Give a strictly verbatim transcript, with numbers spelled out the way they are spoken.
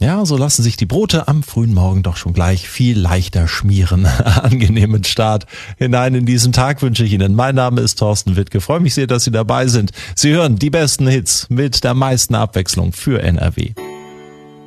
Ja, so lassen sich die Brote am frühen Morgen doch schon gleich viel leichter schmieren. Angenehmen Start hinein in diesen Tag wünsche ich Ihnen. Mein Name ist Thorsten Wittke. Freue mich sehr, dass Sie dabei sind. Sie hören die besten Hits mit der meisten Abwechslung für N R W.